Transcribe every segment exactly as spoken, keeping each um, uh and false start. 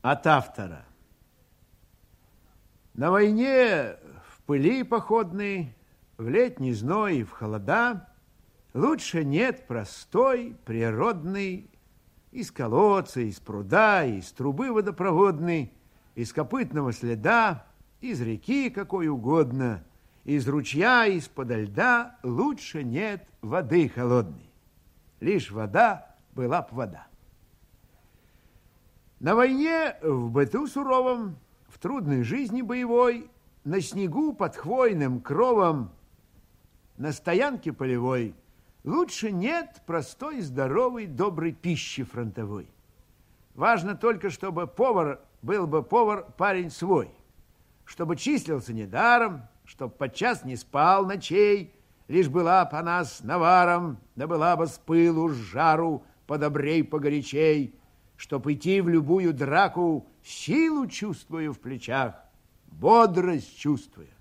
От автора. На войне, в пыли походной, в летний зной и в холода лучше нет простой, природный, из колодца, из пруда, из трубы водопроводной, из копытного следа, из реки какой угодно, из ручья, из-подо льда лучше нет воды холодной. Лишь вода была б вода. На войне, в быту суровом, в трудной жизни боевой, на снегу под хвойным кровом, на стоянке полевой лучше нет простой, здоровой, доброй пищи фронтовой. Важно только, чтобы повар был бы повар парень свой, чтобы числился недаром, чтоб подчас не спал ночей, лишь была б она с наваром, да была бы с пылу, с жару, подобрей, погорячей, чтоб идти в любую драку, силу чувствую в плечах, бодрость чувствуя.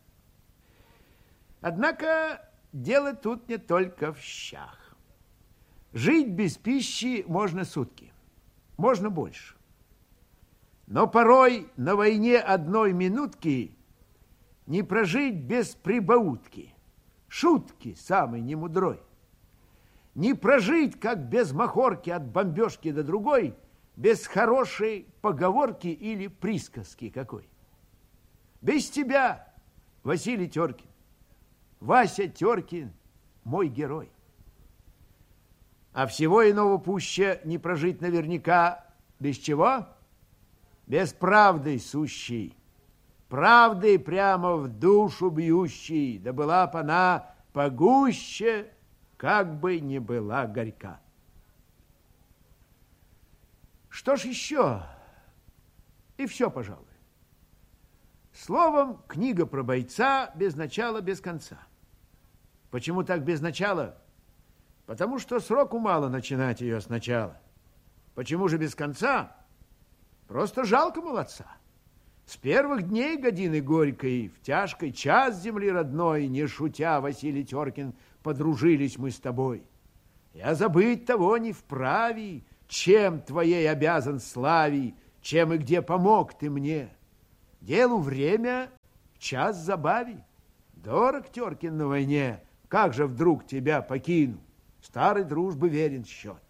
Однако дело тут не только в щах. Жить без пищи можно сутки, можно больше. Но порой на войне одной минутки не прожить без прибаутки, шутки самой немудрой. Не прожить, как без махорки от бомбежки до другой, без хорошей поговорки или присказки какой. Без тебя, Василий Теркин, Вася Теркин, мой герой. А всего иного пуще не прожить наверняка без чего? Без правды сущей, правды прямо в душу бьющей, да была б она погуще, как бы не была горька. Что ж еще? И все, пожалуй. Словом, книга про бойца без начала, без конца. Почему так без начала? Потому что сроку мало начинать ее сначала. Почему же без конца? Просто жалко молодца. С первых дней годины горькой, в тяжкий час земли родной, не шутя, Василий Теркин, подружились мы с тобой. Я забыть того не вправе, чем твоей обязан славе, чем и где помог ты мне. Делу время, час забави. Дорог Теркин на войне, как же вдруг тебя покину? Старой дружбы верен счет.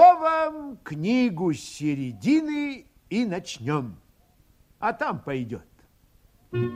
Словом, книгу с середины и начнем. А там пойдет.